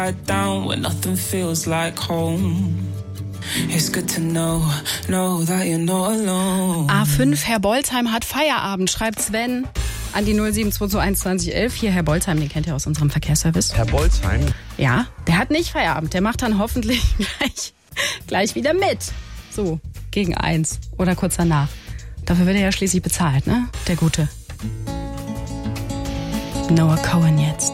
Down when nothing feels like home. It's good to know that you're not alone. A5, Herr Bolzheim hat Feierabend, schreibt Sven an die 072212011. Hier, Herr Bolzheim, den kennt ihr aus unserem Verkehrsservice. Herr Bolzheim? Ja, der hat nicht Feierabend. Der macht dann hoffentlich gleich wieder mit. So, gegen 1 oder kurz danach. Dafür wird er ja schließlich bezahlt, ne? Der Gute. Noah Cohen jetzt.